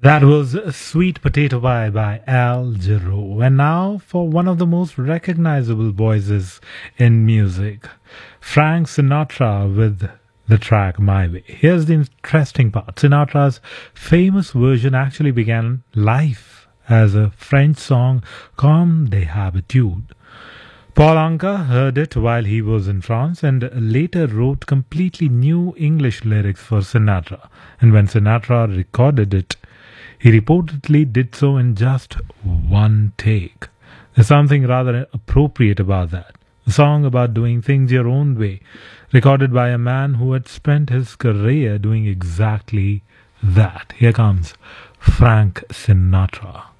That was Sweet Potato Pie by Al Jarreau. And now for one of the most recognizable voices in music, Frank Sinatra with the track My Way. Here's the interesting part. Sinatra's famous version actually began life as a French song, Comme des Habitudes. Paul Anka heard it while he was in France and later wrote completely new English lyrics for Sinatra. And when Sinatra recorded it, he reportedly did so in just one take. There's something rather appropriate about that. A song about doing things your own way, recorded by a man who had spent his career doing exactly that. Here comes Frank Sinatra.